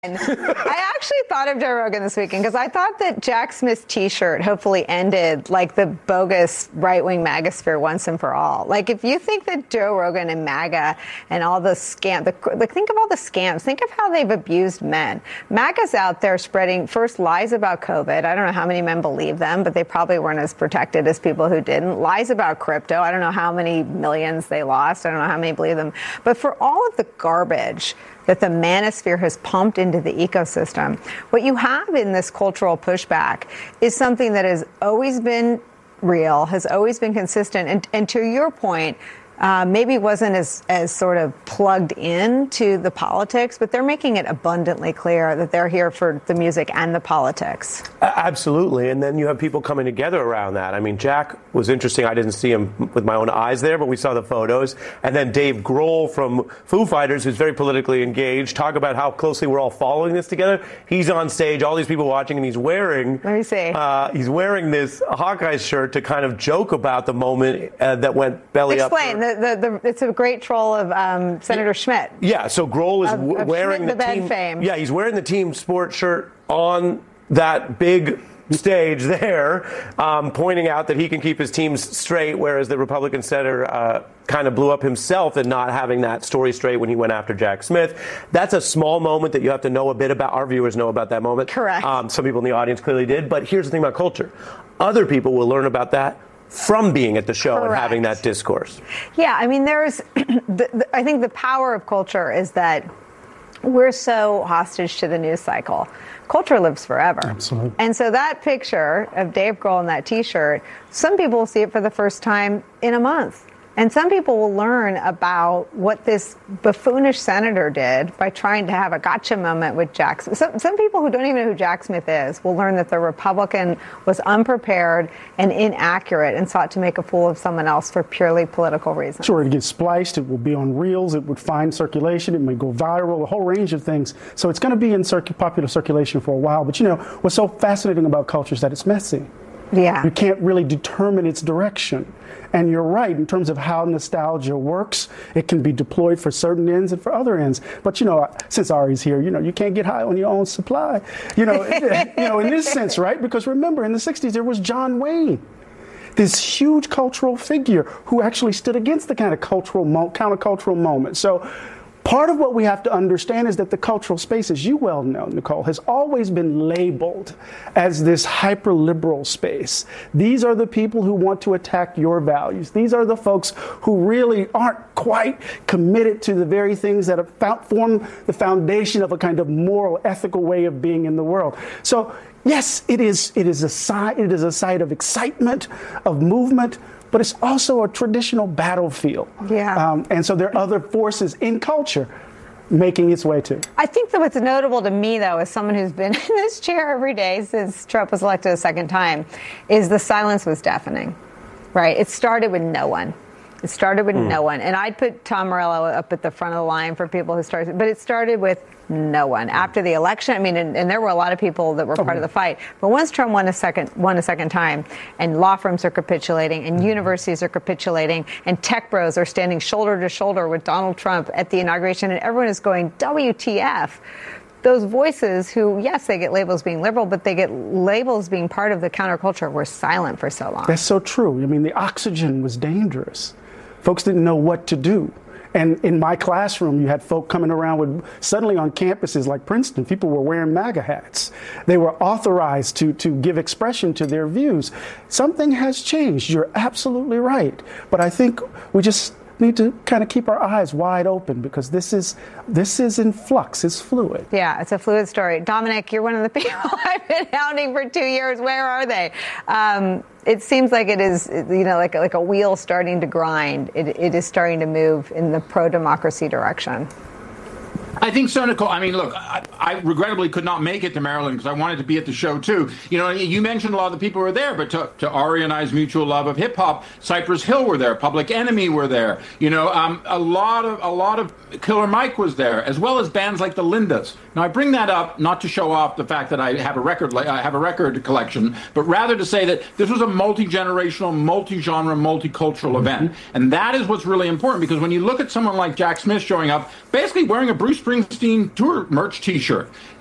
I actually thought of Joe Rogan this weekend because I thought that Jack Smith's T-shirt hopefully ended like the bogus right-wing MAGAsphere once and for all. Like, if you think that Joe Rogan and MAGA and all the scam, think of all the scams. Think of how they've abused men. MAGA's out there spreading first lies about COVID. I don't know how many men believe them, but they probably weren't as protected as people who didn't. Lies about crypto. I don't know how many millions they lost. I don't know how many believe them. But for all of the garbage that the manosphere has pumped into the ecosystem, what you have in this cultural pushback is something that has always been real, has always been consistent, and to your point, maybe wasn't as sort of plugged in to the politics, but they're making it abundantly clear that they're here for the music and the politics. Absolutely. And then you have people coming together around that. I mean, Jack was interesting. I didn't see him with my own eyes there, but we saw the photos. And then Dave Grohl from Foo Fighters, who's very politically engaged, talk about how closely we're all following this together. He's on stage, all these people watching, and he's wearing, let me see. He's wearing this Hawkeyes shirt to kind of joke about the moment that went belly up. Explain. It's a great troll of Senator Schmidt. Yeah, so Grohl is wearing Schmidt, the team fame. Yeah, he's wearing the team sport shirt on that big stage there, pointing out that he can keep his teams straight, whereas the Republican senator kind of blew up himself in not having that story straight when he went after Jack Smith. That's a small moment that you have to know a bit about. Our viewers know about that moment. Correct. Some people in the audience clearly did. But here's the thing about culture. Other people will learn about that from being at the show. Correct. And having that discourse. Yeah, I mean, there's, I think the power of culture is that we're so hostage to the news cycle. Culture lives forever. Absolutely. And so that picture of Dave Grohl in that T-shirt, some people will see it for the first time in a month. And some people will learn about what this buffoonish senator did by trying to have a gotcha moment with Jack Smith. Some people who don't even know who Jack Smith is will learn that the Republican was unprepared and inaccurate and sought to make a fool of someone else for purely political reasons. Sure, it gets spliced, it will be on reels, it would find circulation, it may go viral, a whole range of things. So it's going to be in popular circulation for a while. But, you know, what's so fascinating about culture is that it's messy. Yeah. You can't really determine its direction. And you're right, in terms of how nostalgia works, it can be deployed for certain ends and for other ends. But, you know, since Ari's here, you know, you can't get high on your own supply. You know, in this sense, right? Because remember, in the 60s, there was John Wayne, this huge cultural figure who actually stood against the kind of countercultural moment. So part of what we have to understand is that the cultural space, as you well know, Nicole, has always been labeled as this hyper-liberal space. These are the people who want to attack your values. These are the folks who really aren't quite committed to the very things that have formed the foundation of a kind of moral, ethical way of being in the world. So, yes, it is a site of excitement, of movement, but it's also a traditional battlefield. Yeah. And so there are other forces in culture making its way to. I think that what's notable to me, though, as someone who's been in this chair every day since Trump was elected a second time, is the silence was deafening, right? It started with no one. It started with no one. And I'd put Tom Morello up at the front of the line for people who started, but it started with no one. After the election, I mean, and there were a lot of people that were part of the fight. But once Trump won a second time, and law firms are capitulating, and universities are capitulating, and tech bros are standing shoulder to shoulder with Donald Trump at the inauguration, and everyone is going, WTF. Those voices who, yes, they get labels being liberal, but they get labels being part of the counterculture were silent for so long. That's so true. I mean, the oxygen was dangerous. Folks didn't know what to do. And in my classroom, you had folk coming around with, suddenly on campuses like Princeton, people were wearing MAGA hats. They were authorized to give expression to their views. Something has changed. You're absolutely right. But I think we just need to kind of keep our eyes wide open because this is in flux. It's fluid. Yeah, it's a fluid story. Dominic, you're one of the people I've been hounding for 2 years. Where are they? It seems like it is, you know, like a wheel starting to grind. It is starting to move in the pro-democracy direction. I think so, Nicole. I mean, look, I regrettably could not make it to Maryland because I wanted to be at the show, too. You know, you mentioned a lot of the people who were there, but to Ari and I's mutual love of hip-hop, Cypress Hill were there, Public Enemy were there. You know, a lot of Killer Mike was there, as well as bands like the Lindas. Now, I bring that up not to show off the fact that I have a record collection, but rather to say that this was a multi-generational, multi-genre, multicultural event. And that is what's really important, because when you look at someone like Jack Smith showing up, basically wearing a Bruce Springsteen tour merch T-shirt.